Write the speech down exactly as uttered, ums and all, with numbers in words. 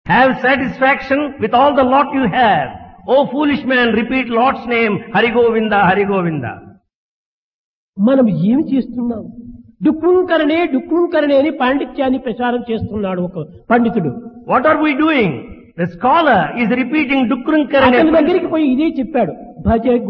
Have satisfaction with all the lot you have. O foolish man, repeat Lord's name, Hari Govinda, Hari Govinda. మనం ఏమి చేస్తున్నాం? డుక్కుంకరణే డుక్కుంకరణే అని పాండిత్యాన్ని ప్రచారం చేస్తున్నాడు ఒక పండితుడు. What are we doing? The scholar is repeating Dukrunkarane. అతని దగ్గరికి పోయి ఇదే చెప్పాడు. భజ